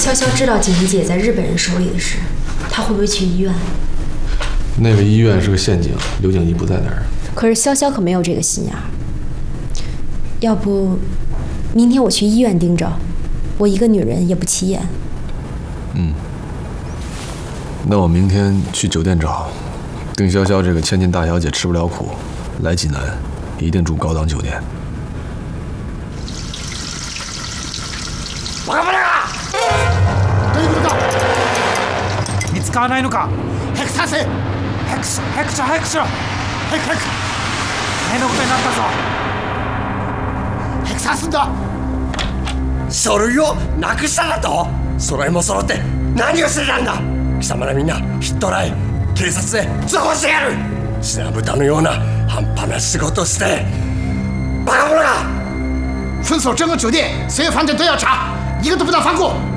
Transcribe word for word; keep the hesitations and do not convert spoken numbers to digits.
潇潇知道景怡姐在日本人手里的事，她会不会去医院？ 那个医院是个陷阱，刘景怡不在那儿。 可是潇潇可没有这个心眼儿。要不，明天我去医院盯着，我一个女人也不起眼。 嗯。那我明天去酒店找丁潇潇这个千金大小姐，吃不了苦，来济南一定住高档酒店。 バカバカ！どういうことか？見つからないのか？早く探せ！早くしろ！早くしろ！早くしろ！早く早く！大変なことになったぞ！早く探すんだ！書類をなくしただと？揃いも揃って何をしてたんだ？貴様らみんなヒットライン警察へ通報してやる！品豚のような半端な仕事してバカ者が！分所整个酒店，所有房间都要查，一个都不能放过。